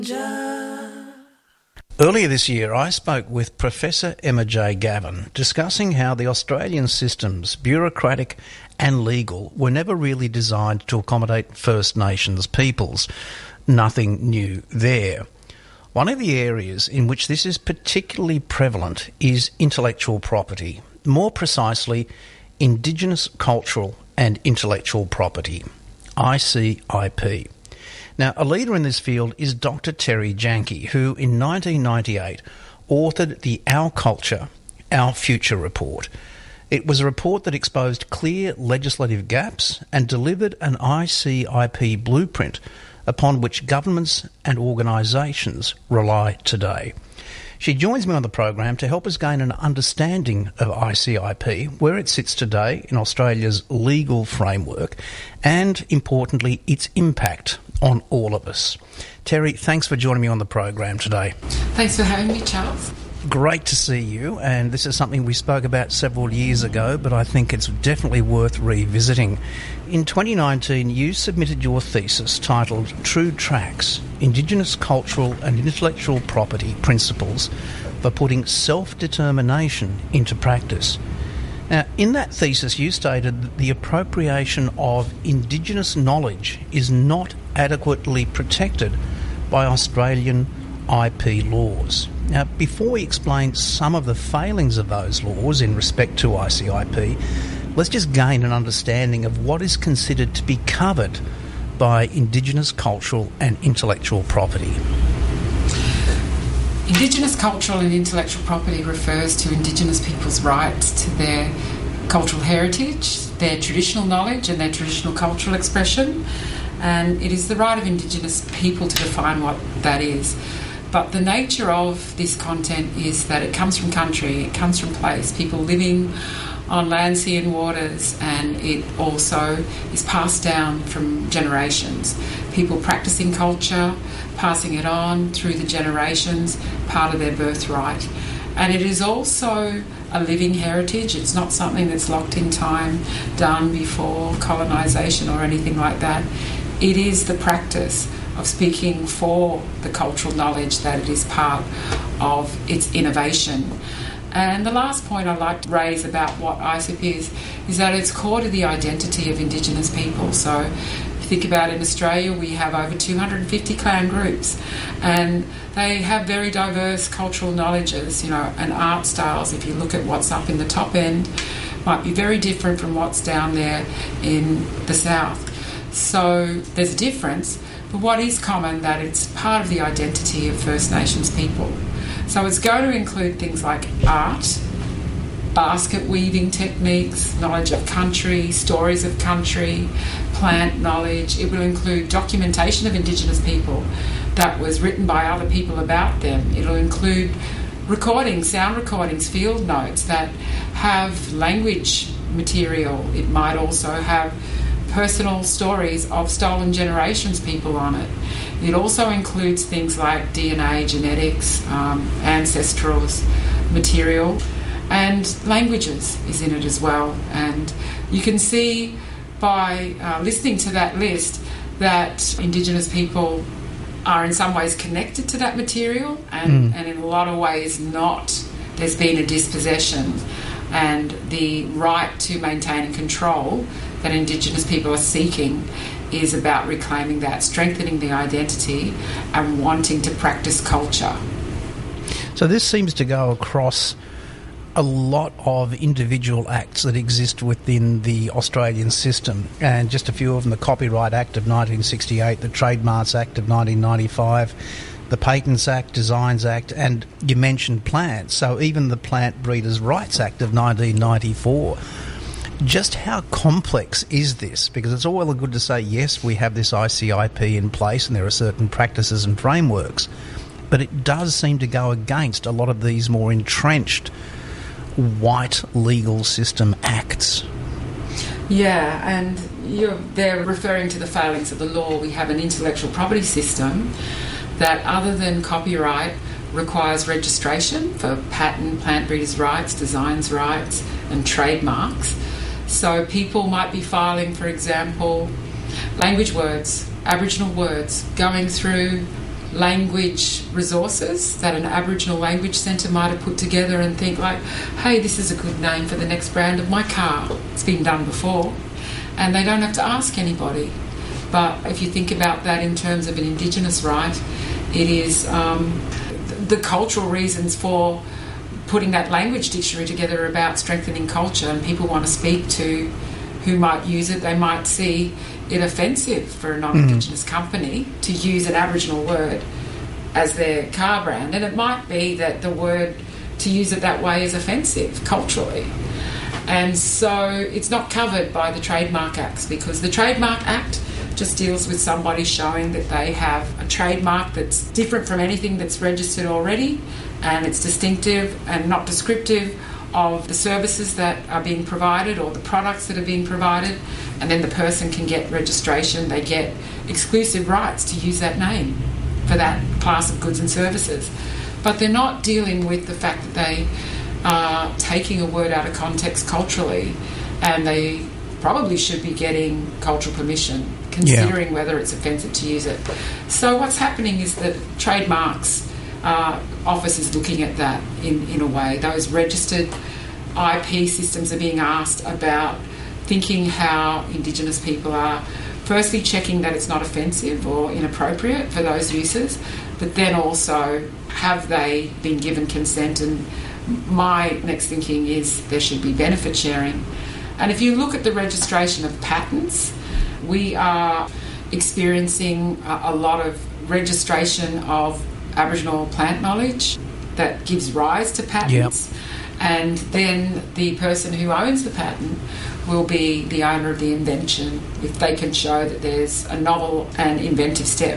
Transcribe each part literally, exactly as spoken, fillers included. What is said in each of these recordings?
Earlier this year, I spoke with Professor Emma J. Gavin discussing how the Australian systems, bureaucratic and legal, were never really designed to accommodate First Nations peoples. Nothing new there. One of the areas in which this is particularly prevalent is intellectual property, more precisely, Indigenous cultural and intellectual property, I C I P. Now, a leader in this field is Doctor Terry Janke, who in nineteen ninety-eight authored the Our Culture, Our Future report. It was a report that exposed clear legislative gaps and delivered an I C I P blueprint upon which governments and organisations rely today. She joins me on the program to help us gain an understanding of I C I P, where it sits today in Australia's legal framework, and, importantly, its impact on all of us. Terry, thanks for joining me on the program today. Thanks for having me, Charles. Great to see you, and this is something we spoke about several years ago, but I think it's definitely worth revisiting. In twenty nineteen, you submitted your thesis titled True Tracks, Indigenous Cultural and Intellectual Property Principles for Putting Self-Determination into Practice. Now, in that thesis, you stated that the appropriation of Indigenous knowledge is not adequately protected by Australian I P laws. Now, before we explain some of the failings of those laws in respect to I C I P, let's just gain an understanding of what is considered to be covered by Indigenous cultural and intellectual property. Indigenous cultural and intellectual property refers to Indigenous people's rights to their cultural heritage, their traditional knowledge and their traditional cultural expression, and it is the right of Indigenous people to define what that is. But the nature of this content is that it comes from country, it comes from place, people living on land, sea and waters, and it also is passed down from generations. People practicing culture, passing it on through the generations, part of their birthright. And it is also a living heritage. It's not something that's locked in time, done before colonisation or anything like that. It is the practice of speaking for the cultural knowledge that it is part of its innovation. And the last point I'd like to raise about what I C I P is, is that it's core to the identity of Indigenous people. So if you think about it, in Australia, we have over two hundred fifty clan groups, and they have very diverse cultural knowledges, you know, and art styles. If you look at what's up in the top end, might be very different from what's down there in the south. So there's a difference. But what is common, that it's part of the identity of First Nations people. So it's going to include things like art, basket weaving techniques, knowledge of country, stories of country, plant knowledge. It will include documentation of Indigenous people that was written by other people about them. It'll include recordings, sound recordings, field notes that have language material. It might also have personal stories of stolen generations people on it. It also includes things like D N A, genetics, um, ancestral material, and languages is in it as well. And you can see by uh, listening to that list that Indigenous people are in some ways connected to that material, and, mm. and in a lot of ways not. There's been a dispossession, and the right to maintain and control that Indigenous people are seeking is about reclaiming that, strengthening the identity and wanting to practice culture. So this seems to go across a lot of individual acts that exist within the Australian system, and just a few of them: the Copyright Act of nineteen sixty-eight, the Trademarks Act of nineteen ninety-five, the Patents Act, Designs Act, and you mentioned plants, so even the Plant Breeders' Rights Act of nineteen ninety-four. Just how complex is this? Because it's all well and good to say, yes, we have this I C I P in place and there are certain practices and frameworks, but it does seem to go against a lot of these more entrenched white legal system acts. Yeah, and you're, they're referring to the failings of the law. We have an intellectual property system that, other than copyright, requires registration for patent, plant breeders' rights, designs rights, and trademarks. So people might be filing, for example, language words, Aboriginal words, going through language resources that an Aboriginal language centre might have put together and think like, hey, this is a good name for the next brand of my car. It's been done before. And they don't have to ask anybody. But if you think about that in terms of an Indigenous right, it is um, the cultural reasons for putting that language dictionary together about strengthening culture, and people want to speak to who might use it. They might see it offensive for a non-Indigenous mm. company to use an Aboriginal word as their car brand, and it might be that the word to use it that way is offensive culturally. And so it's not covered by the Trademark Acts, because the Trademark Act just deals with somebody showing that they have a trademark that's different from anything that's registered already, and it's distinctive and not descriptive of the services that are being provided or the products that are being provided, and then the person can get registration. They get exclusive rights to use that name for that class of goods and services. But they're not dealing with the fact that they are taking a word out of context culturally, and they probably should be getting cultural permission, considering yeah. whether it's offensive to use it. So what's happening is that trademarks uh, office is looking at that in, in a way. Those registered I P systems are being asked about thinking how Indigenous people are firstly checking that it's not offensive or inappropriate for those uses, but then also have they been given consent. And my next thinking is there should be benefit sharing. And if you look at the registration of patents, we are experiencing a, a lot of registration of Aboriginal plant knowledge that gives rise to patents. Yep. And then the person who owns the patent will be the owner of the invention if they can show that there's a novel and inventive step.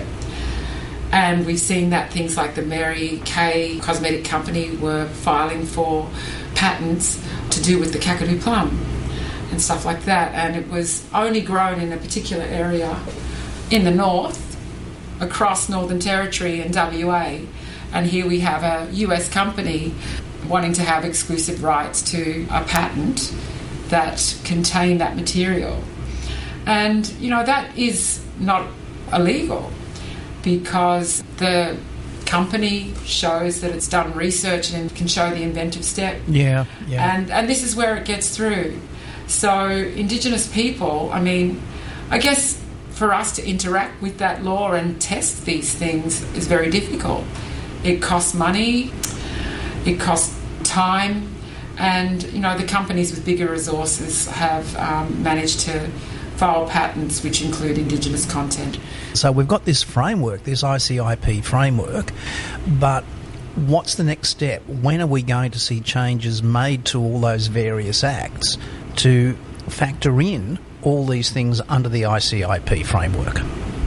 And we've seen that things like the Mary Kay cosmetic company were filing for patents to do with the Kakadu plum and stuff like that. And it was only grown in a particular area in the north, across Northern Territory and W A. And here we have a U S company wanting to have exclusive rights to a patent that contain that material. And, you know, that is not illegal because the company shows that it's done research and can show the inventive step. Yeah, yeah. And, and this is where it gets through. So Indigenous people, I mean, I guess for us to interact with that law and test these things is very difficult. It costs money, it costs time, and, you know, the companies with bigger resources have um, managed to file patents which include Indigenous content. So we've got this framework, this I C I P framework, but what's the next step? When are we going to see changes made to all those various acts to factor in all these things under the I C I P framework?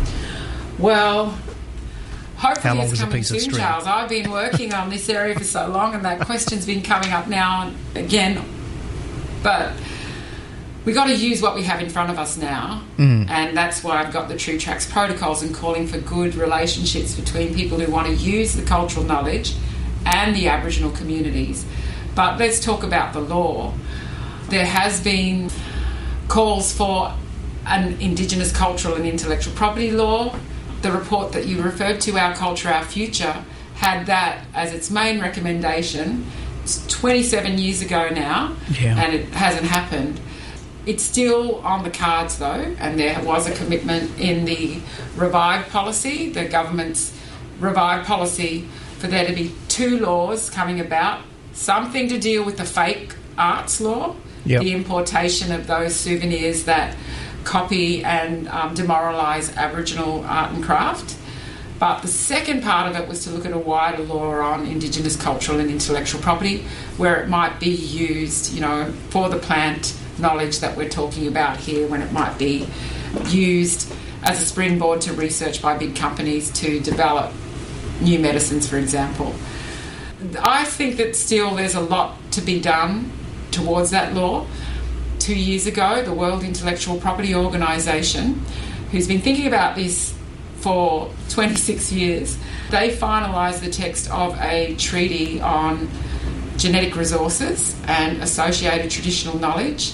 Well, hopefully How long it's is a coming piece of soon, string? Charles. I've been working on this area for so long, and that question's been coming up now and again. But we got to use what we have in front of us now, mm. and that's why I've got the True Tracks protocols and calling for good relationships between people who want to use the cultural knowledge and the Aboriginal communities. But let's talk about the law. There has been calls for an Indigenous cultural and intellectual property law. The report that you referred to, Our Culture, Our Future, had that as its main recommendation. It's twenty-seven years ago now, yeah. and it hasn't happened. It's still on the cards though, and there was a commitment in the Revive policy, the government's Revive policy, for there to be two laws coming about, something to deal with the fake arts law, yep. the importation of those souvenirs that copy and um, demoralise Aboriginal art and craft. But the second part of it was to look at a wider law on Indigenous cultural and intellectual property, where it might be used, you know, for the plant knowledge that we're talking about here, when it might be used as a springboard to research by big companies to develop new medicines, for example. I think that still there's a lot to be done towards that law. Two years ago, the World Intellectual Property Organisation, who's been thinking about this for twenty-six years, they finalised the text of a treaty on genetic resources and associated traditional knowledge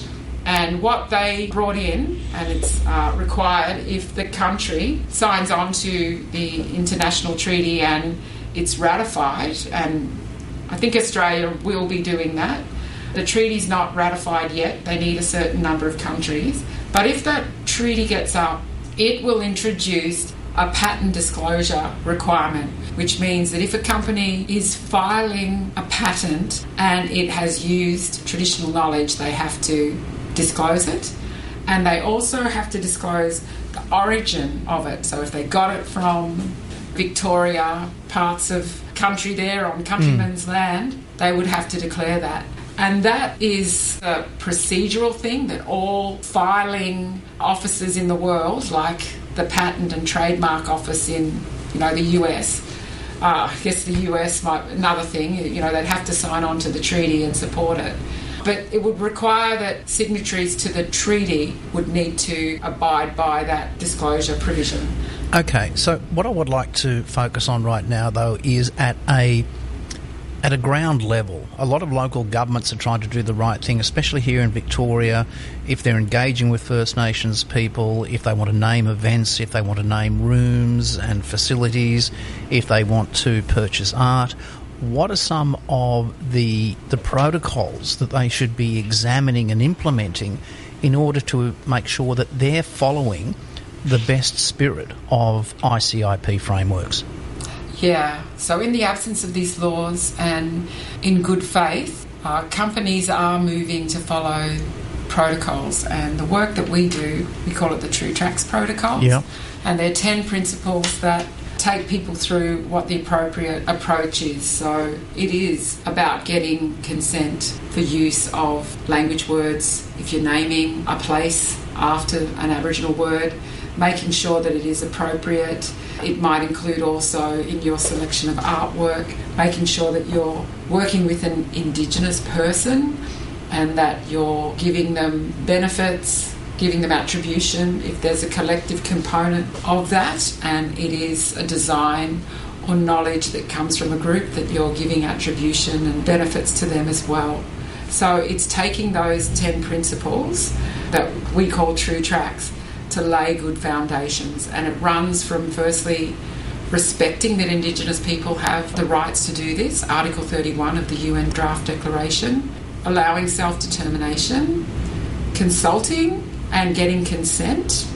And what they brought in, and it's uh, required if the country signs on to the international treaty and it's ratified, and I think Australia will be doing that. The treaty's not ratified yet. They need a certain number of countries. But if that treaty gets up, it will introduce a patent disclosure requirement, which means that if a company is filing a patent and it has used traditional knowledge, they have to disclose it. And they also have to disclose the origin of it. So if they got it from Victoria, parts of country there on countrymen's mm. land, they would have to declare that. And that is a procedural thing that all filing offices in the world, like the Patent and Trademark Office in, you know, the U S, uh, I guess the U S might, another thing, you know, they'd have to sign on to the treaty and support it. But it would require that signatories to the treaty would need to abide by that disclosure provision. Okay, so what I would like to focus on right now, though, is at a at a ground level. A lot of local governments are trying to do the right thing, especially here in Victoria, if they're engaging with First Nations people, if they want to name events, if they want to name rooms and facilities, if they want to purchase art. What are some of the the protocols that they should be examining and implementing in order to make sure that they're following the best spirit of I C I P frameworks? Yeah, so in the absence of these laws and in good faith, uh, companies are moving to follow protocols. And the work that we do, we call it the True Tracks protocols. Yeah. And they're ten principles that take people through what the appropriate approach is. So it is about getting consent for use of language words. If you're naming a place after an Aboriginal word, making sure that it is appropriate. It might include also in your selection of artwork, making sure that you're working with an Indigenous person and that you're giving them benefits, giving them attribution if there's a collective component of that, and it is a design or knowledge that comes from a group that you're giving attribution and benefits to them as well. So it's taking those ten principles that we call True Tracks to lay good foundations, and it runs from firstly respecting that Indigenous people have the rights to do this, Article thirty-one of the U N Draft Declaration, allowing self-determination, consulting and getting consent,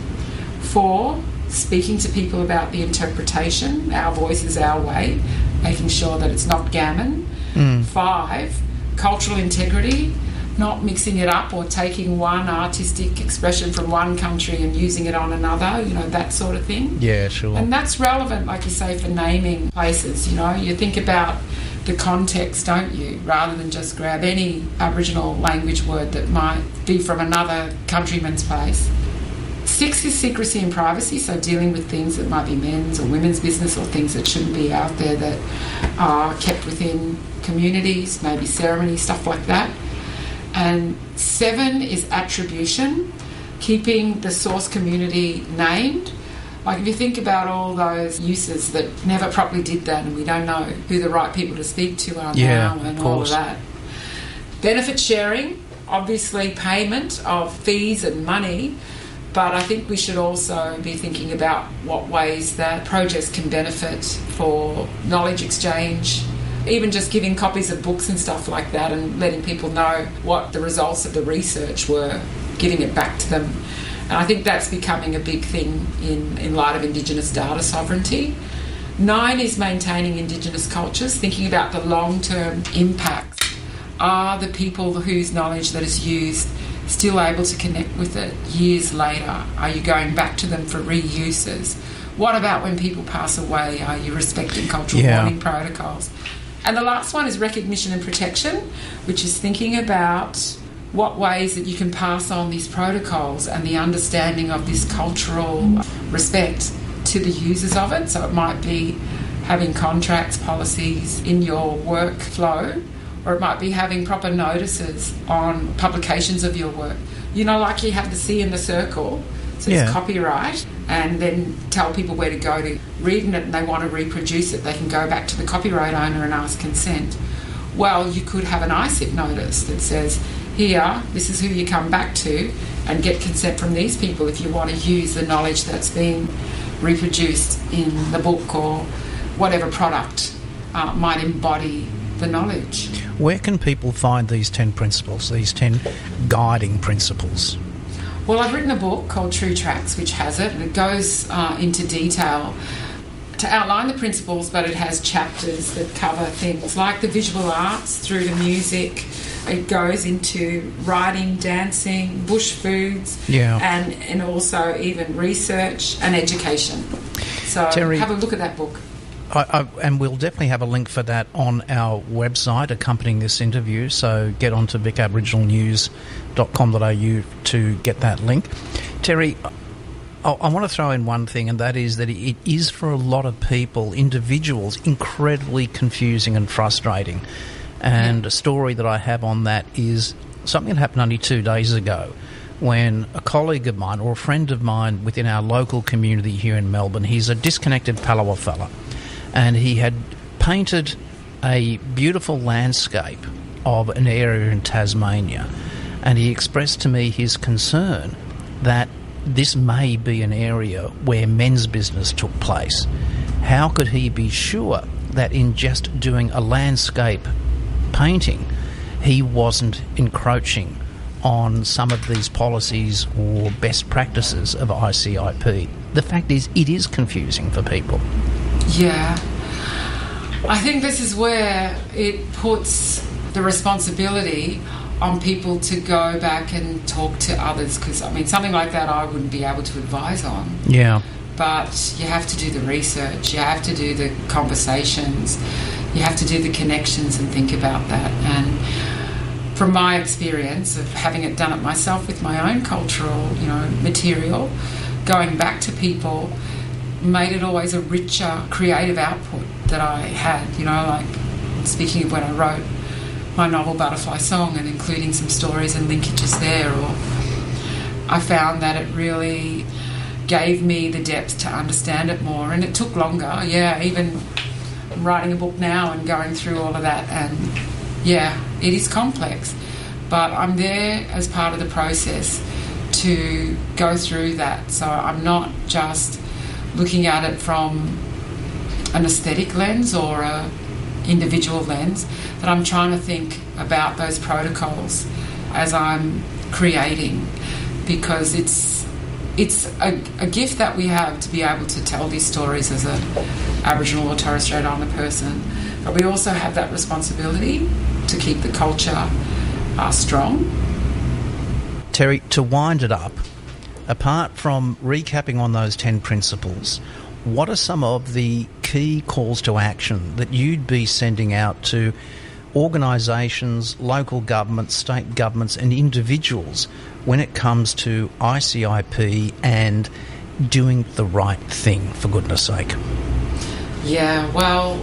for speaking to people about the interpretation, our voice is our way, making sure that it's not gammon. Mm. Five, cultural integrity, not mixing it up or taking one artistic expression from one country and using it on another, you know, that sort of thing. Yeah, sure. And that's relevant, like you say, for naming places, you know. You think about the context, don't you, rather than just grab any Aboriginal language word that might be from another countryman's place. Six is secrecy and privacy, so dealing with things that might be men's or women's business or things that shouldn't be out there that are kept within communities, maybe ceremonies, stuff like that. And seven is attribution, keeping the source community named. Like if you think about all those uses that never properly did that, and we don't know who the right people to speak to are yeah, now and of all of that. Benefit sharing, obviously payment of fees and money, but I think we should also be thinking about what ways that projects can benefit for knowledge exchange, even just giving copies of books and stuff like that and letting people know what the results of the research were, giving it back to them. And I think that's becoming a big thing in, in light of Indigenous data sovereignty. Nine is maintaining Indigenous cultures, thinking about the long-term impacts. Are the people whose knowledge that is used still able to connect with it years later? Are you going back to them for reuses? What about when people pass away? Are you respecting cultural yeah. mourning protocols? And the last one is recognition and protection, which is thinking about what ways that you can pass on these protocols and the understanding of this cultural respect to the users of it. So it might be having contracts, policies in your workflow, or it might be having proper notices on publications of your work. You know, like you have the C in the circle, so yeah. it's copyright, and then tell people where to go to reading it and they want to reproduce it. They can go back to the copyright owner and ask consent. Well, you could have an I S I P notice that says, here, this is who you come back to, and get consent from these people if you want to use the knowledge that's being reproduced in the book or whatever product uh, might embody the knowledge. Where can people find these ten principles, these ten guiding principles? Well, I've written a book called True Tracks, which has it, and it goes uh, into detail to outline the principles, but it has chapters that cover things like the visual arts through to music. It goes into writing, dancing, bush foods, yeah. and, and also even research and education. So Terry, have a look at that book. I, I, and we'll definitely have a link for that on our website accompanying this interview, so get on to vic aboriginal news dot com dot a u to get that link. Terry, I, I want to throw in one thing, and that is that it is for a lot of people, individuals, incredibly confusing and frustrating. And a story that I have on that is something that happened only two days ago when a colleague of mine or a friend of mine within our local community here in Melbourne, he's a disconnected Palawa fella, and he had painted a beautiful landscape of an area in Tasmania, and he expressed to me his concern that this may be an area where men's business took place. How could he be sure that in just doing a landscape painting he wasn't encroaching on some of these policies or best practices of I C I P? The fact is, it is confusing for people. Yeah. I think this is where it puts the responsibility on people to go back and talk to others, because, I mean, something like that I wouldn't be able to advise on. Yeah. But you have to do the research, you have to do the conversations, you have to do the connections and think about that. And from my experience of having it done it myself with my own cultural, you know, material, going back to people made it always a richer creative output that I had, you know, like speaking of when I wrote my novel Butterfly Song and including some stories and linkages there, or I found that it really gave me the depth to understand it more, and it took longer. Yeah, even writing a book now and going through all of that, and yeah, it is complex, but I'm there as part of the process to go through that. So I'm not just looking at it from an aesthetic lens or a individual lens, but I'm trying to think about those protocols as I'm creating, because it's it's a, a gift that we have to be able to tell these stories as an Aboriginal or Torres Strait Islander person, but we also have that responsibility to keep the culture uh, strong. Terry, to wind it up, apart from recapping on those ten principles, what are some of the key calls to action that you'd be sending out to organisations, local governments, state governments and individuals when it comes to I C I P and doing the right thing, for goodness sake? Yeah, well,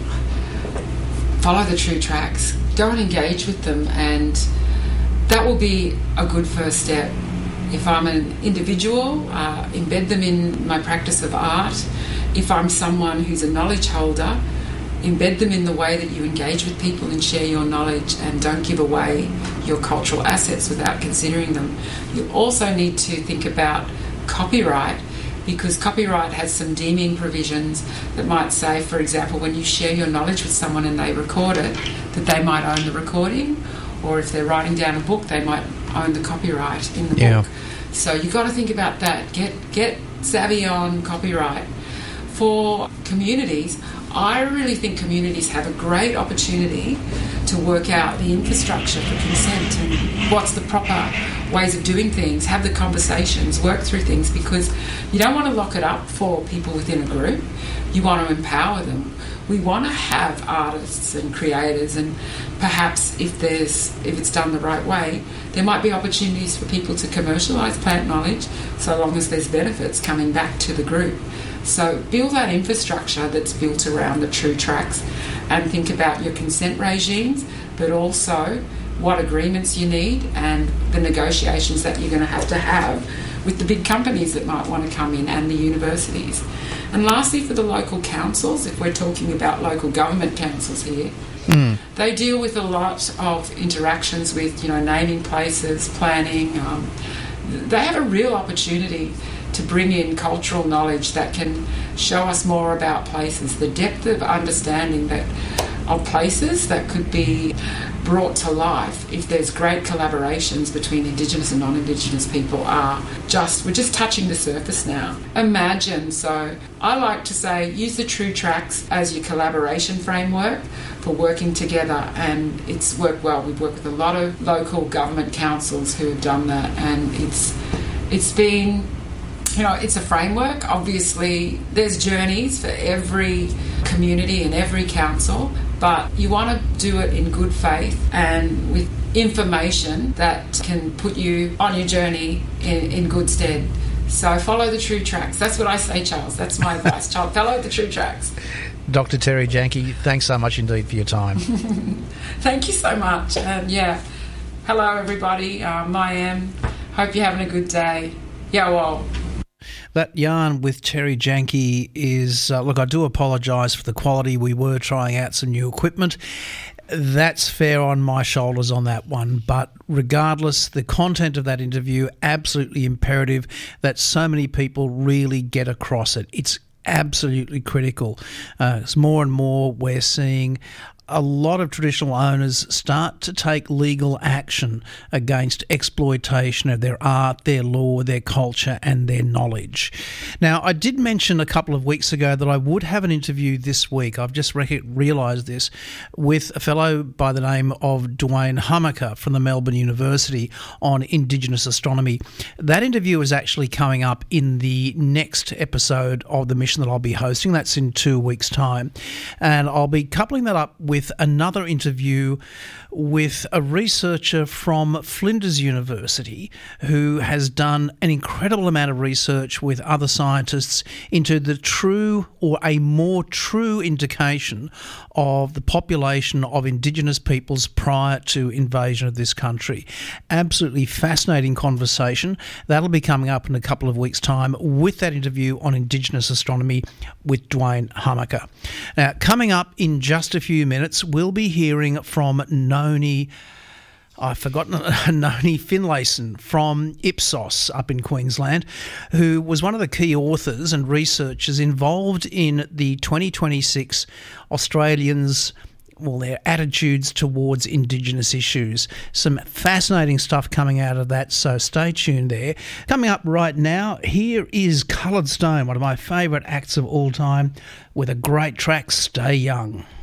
follow the true tracks. Go and engage with them, and that will be a good first step. If I'm an individual, uh, embed them in my practice of art. If I'm someone who's a knowledge holder, embed them in the way that you engage with people and share your knowledge, and don't give away your cultural assets without considering them. You also need to think about copyright, because copyright has some deeming provisions that might say, for example, when you share your knowledge with someone and they record it, that they might own the recording, or if they're writing down a book, they might own the copyright in the yeah. book. So you've got to think about that. Get get savvy on copyright. For communities, I really think communities have a great opportunity to work out the infrastructure for consent and what's the proper ways of doing things, have the conversations, work through things, because you don't want to lock it up for people within a group. You want to empower them. We want to have artists and creators, and perhaps if there's if it's done the right way, there might be opportunities for people to commercialise plant knowledge, so long as there's benefits coming back to the group. So build that infrastructure that's built around the true tracks, and think about your consent regimes, but also what agreements you need and the negotiations that you're going to have to have with the big companies that might want to come in and the universities. And lastly, for the local councils, if we're talking about local government councils here, mm. they deal with a lot of interactions with, you know, naming places, planning. Um, they have a real opportunity to bring in cultural knowledge that can show us more about places, the depth of understanding that of places that could be brought to life if there's great collaborations between Indigenous and non-Indigenous people are just, we're just touching the surface now. Imagine, so I like to say use the True Tracks as your collaboration framework for working together, and it's worked well. We've worked with a lot of local government councils who have done that, and it's it's been, you know, it's a framework. Obviously, there's journeys for every community and every council, but you want to do it in good faith and with information that can put you on your journey in, in good stead. So follow the True Tracks. That's what I say, Charles. That's my advice, Charles. Follow the True Tracks. Doctor Terry Janke, thanks so much indeed for your time. Thank you so much. And yeah, hello everybody. Um, I am. Hope you're having a good day. Yeah, well. That yarn with Terry Janke is, uh, look, I do apologise for the quality. We were trying out some new equipment. That's fair on my shoulders on that one. But regardless, the content of that interview, absolutely imperative that so many people really get across it. It's absolutely critical. Uh, it's more and more we're seeing a lot of traditional owners start to take legal action against exploitation of their art, their law, their culture and their knowledge. Now, I did mention a couple of weeks ago that I would have an interview this week. I've just re- realised this with a fellow by the name of Dwayne Hummaker from the Melbourne University on Indigenous astronomy. That interview is actually coming up in the next episode of the mission that I'll be hosting. That's in two weeks' time. And I'll be coupling that up with with another interview with a researcher from Flinders University who has done an incredible amount of research with other scientists into the true or a more true indication of the population of Indigenous peoples prior to invasion of this country. Absolutely fascinating conversation. That'll be coming up in a couple of weeks' time with that interview on Indigenous astronomy with Dwayne Hummaker. Now, coming up in just a few minutes, we'll be hearing from Noni, I've forgotten, Noni Finlayson from Ipsos up in Queensland, who was one of the key authors and researchers involved in the twenty twenty-six Australians, well, their attitudes towards Indigenous issues. Some fascinating stuff coming out of that, so stay tuned there. Coming up right now, here is Coloured Stone, one of my favourite acts of all time, with a great track, Stay Young.